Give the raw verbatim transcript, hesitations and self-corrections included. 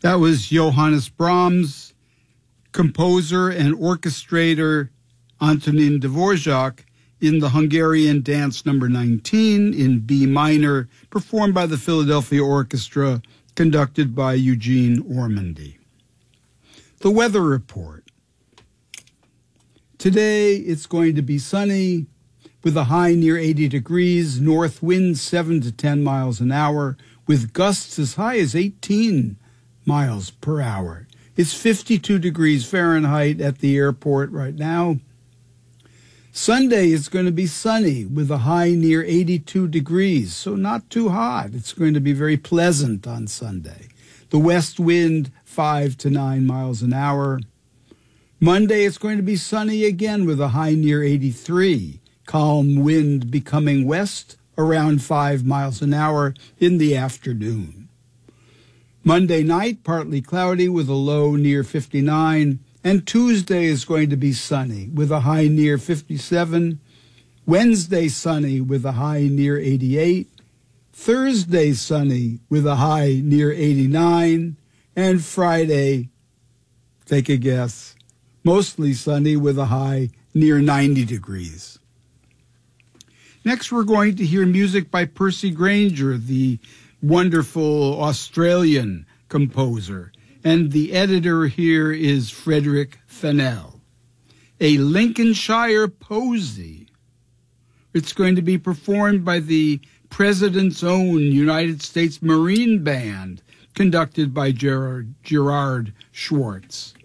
That was Johannes Brahms, composer and orchestrator Antonin Dvorak in the Hungarian Dance number nineteen in B minor, performed by the Philadelphia Orchestra, conducted by Eugene Ormandy. The weather report. Today it's going to be sunny with a high near eighty degrees, north wind seven to ten miles an hour, with gusts as high as eighteen miles per hour. It's fifty-two degrees Fahrenheit at the airport right now. Sunday is going to be sunny with a high near eighty-two degrees, so not too hot. It's going to be very pleasant on Sunday. The west wind five to nine miles an hour. Monday it's going to be sunny again with a high near eighty-three. Calm wind becoming west around five miles an hour in the afternoon. Monday night, partly cloudy with a low near fifty-nine, and Tuesday is going to be sunny with a high near fifty-seven. Wednesday sunny with a high near eighty-eight. Thursday sunny with a high near eighty-nine. And Friday, take a guess, mostly sunny with a high near ninety degrees. Next, we're going to hear music by Percy Grainger, the wonderful Australian composer. And the editor here is Frederick Fennell. A Lincolnshire Posy. It's going to be performed by the President's Own United States Marine Band, conducted by Gerard, Gerard Schwartz.